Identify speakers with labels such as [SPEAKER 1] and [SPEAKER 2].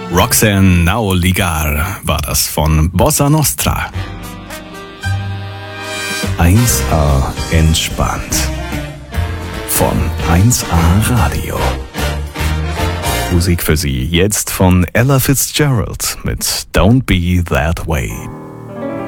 [SPEAKER 1] Roxanne Naoligar war das von Bossa Nostra. 1A entspannt. Von 1A Radio. Musik für Sie jetzt von Ella Fitzgerald mit Don't Be That Way.